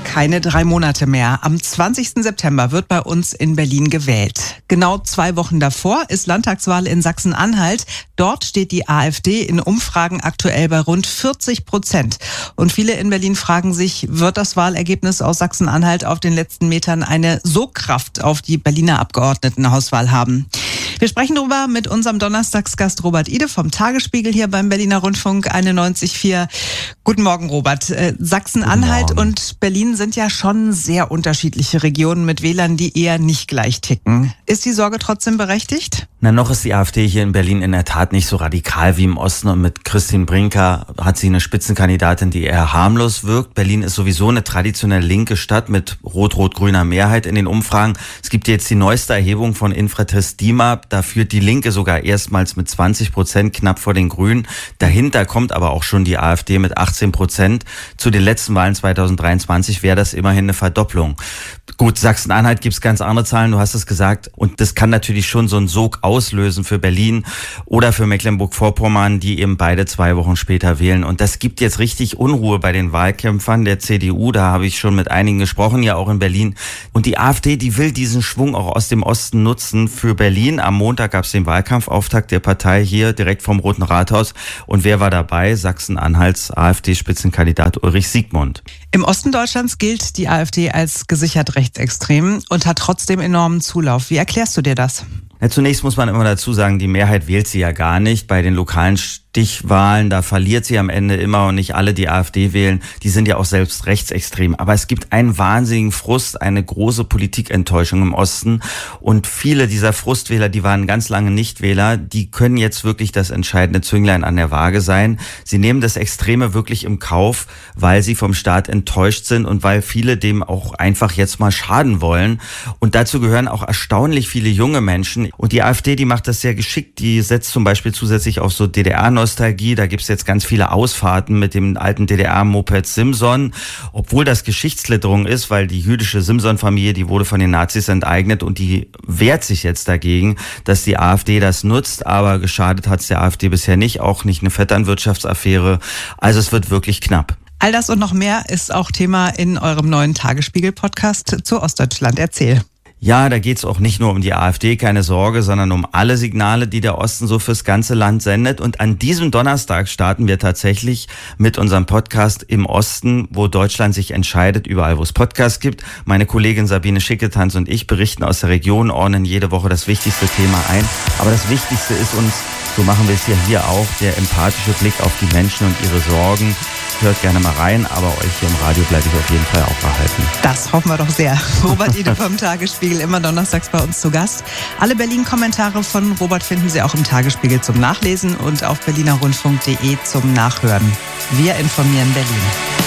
keine 3 Monate mehr. Am 20. September wird bei uns in Berlin gewählt. Genau 2 Wochen davor ist Landtagswahl in Sachsen-Anhalt. Dort steht die AfD in Umfragen aktuell bei rund 40%. Und viele in Berlin fragen sich, wird das Wahlergebnis aus Sachsen-Anhalt auf den letzten Metern eine Sogkraft auf die Berliner Abgeordnetenhauswahl haben? Wir sprechen darüber mit unserem Donnerstagsgast Robert Ide vom Tagesspiegel hier beim Berliner Rundfunk 91.4. Guten Morgen, Robert. Sachsen-Anhalt und Berlin sind ja schon sehr unterschiedliche Regionen mit Wählern, die eher nicht gleich ticken. Ist die Sorge trotzdem berechtigt? Na, noch ist die AfD hier in Berlin in der Tat nicht so radikal wie im Osten, und mit Christine Brinker hat sie eine Spitzenkandidatin, die eher harmlos wirkt. Berlin ist sowieso eine traditionell linke Stadt mit rot-rot-grüner Mehrheit in den Umfragen. Es gibt jetzt die neueste Erhebung von Infratest DIMAP. Da führt die Linke sogar erstmals mit 20%, knapp vor den Grünen. Dahinter kommt aber auch schon die AfD mit 18%. Zu den letzten Wahlen 2023 wäre das immerhin eine Verdopplung. Gut, Sachsen-Anhalt gibt's ganz andere Zahlen, du hast es gesagt. Und das kann natürlich schon so einen Sog auslösen für Berlin oder für Mecklenburg-Vorpommern, die eben beide 2 Wochen später wählen. Und das gibt jetzt richtig Unruhe bei den Wahlkämpfern der CDU. Da habe ich schon mit einigen gesprochen, ja auch in Berlin. Und die AfD, die will diesen Schwung auch aus dem Osten nutzen für Berlin. Am Montag gab es den Wahlkampfauftakt der Partei hier direkt vom Roten Rathaus. Und wer war dabei? Sachsen-Anhalts AfD-Spitzenkandidat Ulrich Siegmund. Im Osten Deutschlands gilt die AfD als gesichert rechtsextrem und hat trotzdem enormen Zulauf. Wie erklärst du dir das? Ja, zunächst muss man immer dazu sagen, die Mehrheit wählt sie ja gar nicht. Bei den lokalen Stichwahlen, da verliert sie am Ende immer, und nicht alle, die AfD wählen, die sind ja auch selbst rechtsextrem. Aber es gibt einen wahnsinnigen Frust, eine große Politikenttäuschung im Osten, und viele dieser Frustwähler, die waren ganz lange Nichtwähler, die können jetzt wirklich das entscheidende Zünglein an der Waage sein. Sie nehmen das Extreme wirklich im Kauf, weil sie vom Staat enttäuscht sind und weil viele dem auch einfach jetzt mal schaden wollen. Und dazu gehören auch erstaunlich viele junge Menschen. Und die AfD, die macht das sehr geschickt. Die setzt zum Beispiel zusätzlich auf so DDR-Nostalgie. Da gibt's jetzt ganz viele Ausfahrten mit dem alten DDR-Moped Simson. Obwohl das Geschichtsklitterung ist, weil die jüdische Simson-Familie, die wurde von den Nazis enteignet, und die wehrt sich jetzt dagegen, dass die AfD das nutzt. Aber geschadet hat's der AfD bisher nicht, auch nicht eine Vetternwirtschaftsaffäre. Also es wird wirklich knapp. All das und noch mehr ist auch Thema in eurem neuen Tagesspiegel-Podcast zu Ostdeutschland. Erzähl. Ja, da geht's auch nicht nur um die AfD, keine Sorge, sondern um alle Signale, die der Osten so fürs ganze Land sendet. Und an diesem Donnerstag starten wir tatsächlich mit unserem Podcast im Osten, wo Deutschland sich entscheidet, überall wo es Podcasts gibt. Meine Kollegin Sabine Schicketanz und ich berichten aus der Region, ordnen jede Woche das wichtigste Thema ein. Aber das Wichtigste ist uns, so machen wir es hier auch, der empathische Blick auf die Menschen und ihre Sorgen. Hört gerne mal rein, aber euch hier im Radio bleibe ich auf jeden Fall auch erhalten. Das hoffen wir doch sehr. Robert Ide vom Tagesspiegel, immer donnerstags bei uns zu Gast. Alle Berlin-Kommentare von Robert finden Sie auch im Tagesspiegel zum Nachlesen und auf berlinerrundfunk.de zum Nachhören. Wir informieren Berlin.